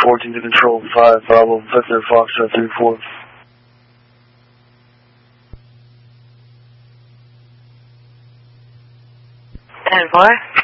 14 to control 5, Bravo, Victor, Foxtrot 34. 10-4.